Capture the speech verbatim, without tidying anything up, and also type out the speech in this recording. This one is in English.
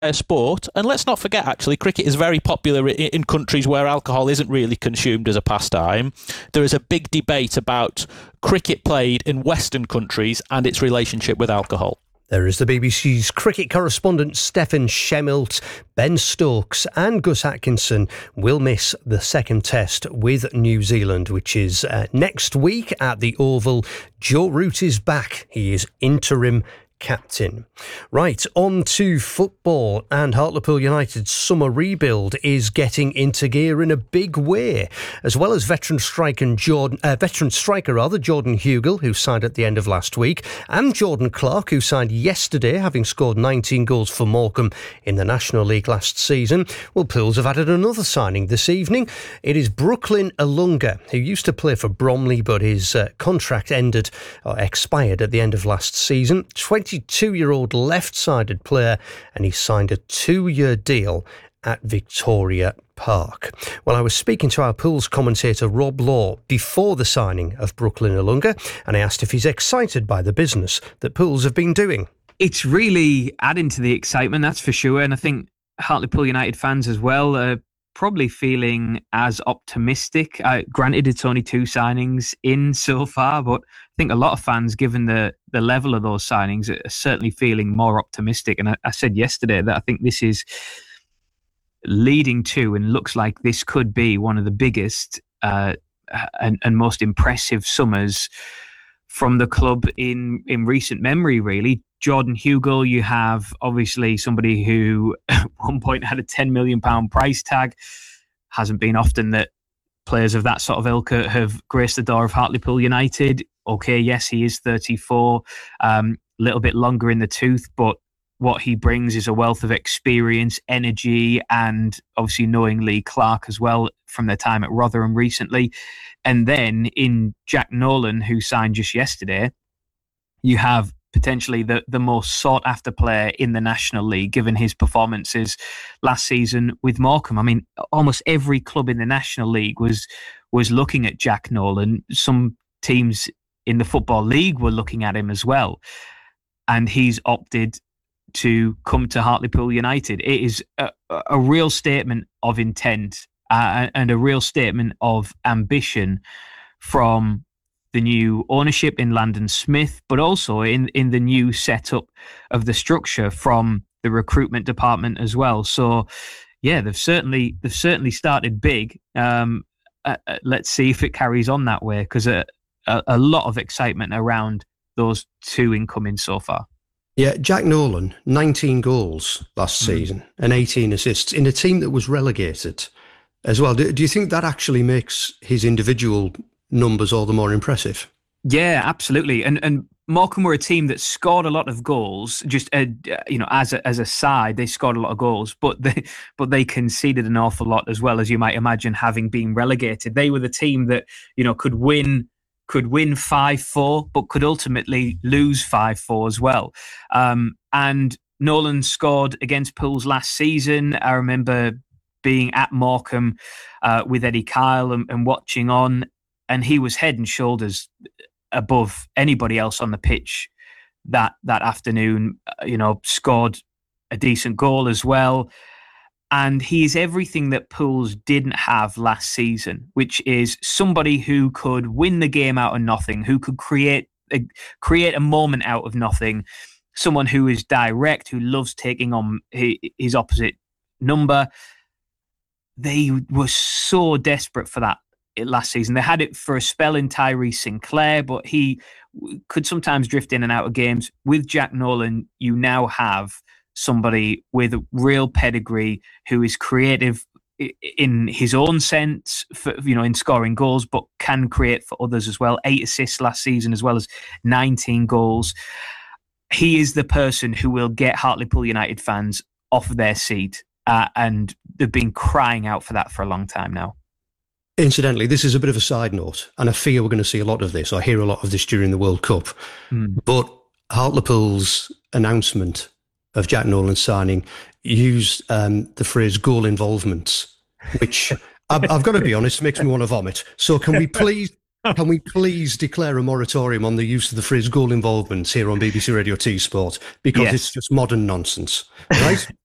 sport. And let's not forget, actually, cricket is very popular in, in countries where alcohol isn't really consumed as a pastime. There is a big debate about cricket played in Western countries and its relationship with alcohol. There is the B B C's cricket correspondent Stephen Shemilt. Ben Stokes and Gus Atkinson will miss the second test with New Zealand, which is uh, next week at the Oval. Joe Root is back. He is interim captain. Right, on to football, and Hartlepool United's summer rebuild is getting into gear in a big way. As well as veteran striker Jordan, uh, veteran striker rather Jordan Hugill, who signed at the end of last week, and Jordan Clark, who signed yesterday, having scored nineteen goals for Morecambe in the National League last season. Well, Pools have added another signing this evening. It is Brooklyn Alunga, who used to play for Bromley, but his uh, contract ended or expired at the end of last season. twenty-two-year-old left-sided player, and he signed a two-year deal at Victoria Park. Well, I was speaking to our Pools commentator Rob Law before the signing of Brooklyn Alunga, and I asked if he's excited by the business that Pools have been doing. It's really adding to the excitement, that's for sure, and I think Hartlepool United fans as well are probably feeling as optimistic. Uh, granted, it's only two signings in so far, but I think a lot of fans, given the, the level of those signings, are certainly feeling more optimistic. And I, I said yesterday that I think this is leading to and looks like this could be one of the biggest uh, and, and most impressive summers from the club in, in recent memory, really. Jordan Hugill, you have obviously somebody who at one point had a ten million pounds price tag. Hasn't been often that players of that sort of ilk have graced the door of Hartlepool United. Okay, yes, he is thirty-four, a um, little bit longer in the tooth, but what he brings is a wealth of experience, energy, and obviously knowing Lee Clark as well from their time at Rotherham recently. And then in Jack Nolan, who signed just yesterday, you have potentially the, the most sought-after player in the National League, given his performances last season with Morecambe. I mean, almost every club in the National League was was looking at Jack Nolan. Some teams in the Football League were looking at him as well. And he's opted to come to Hartlepool United. It is a, a real statement of intent uh, and a real statement of ambition from the new ownership in Landon Smith, but also in, in the new setup of the structure from the recruitment department as well. So, yeah, they've certainly they've certainly started big. Um, uh, uh, let's see if it carries on that way, because a, a, a lot of excitement around those two incoming so far. Yeah, Jack Nolan, nineteen goals last mm. season and eighteen assists in a team that was relegated as well. Do, do you think that actually makes his individual numbers all the more impressive? Yeah, absolutely. And and Morecambe were a team that scored a lot of goals. Just uh, you know, as a, as a side, they scored a lot of goals, but they but they conceded an awful lot as well, as you might imagine, having been relegated. They were the team that, you know, could win could win five four, but could ultimately lose five four as well. Um, and Nolan scored against Pools last season. I remember being at Morecambe uh, with Eddie Kyle and, and watching on. And he was head and shoulders above anybody else on the pitch that that afternoon. You know, scored a decent goal as well. And he's everything that Pools didn't have last season, which is somebody who could win the game out of nothing, who could create a, create a moment out of nothing, someone who is direct, who loves taking on his opposite number. They were so desperate for that last season. They had it for a spell in Tyree Sinclair, but he could sometimes drift in and out of games. With Jack Nolan, you now have somebody with a real pedigree who is creative in his own sense, for, you know, in scoring goals, but can create for others as well. Eight assists last season, as well as nineteen goals. He is the person who will get Hartlepool United fans off their seat, uh, and they've been crying out for that for a long time now. Incidentally, this is a bit of a side note, and I fear we're going to see a lot of this. I hear a lot of this during the World Cup. Mm. But Hartlepool's announcement of Jack Nolan's signing used um, the phrase goal involvement, which I've, I've got to be honest, makes me want to vomit. So can we please can we please declare a moratorium on the use of the phrase goal involvement here on B B C Radio T Sport, because yes. It's just modern nonsense, right?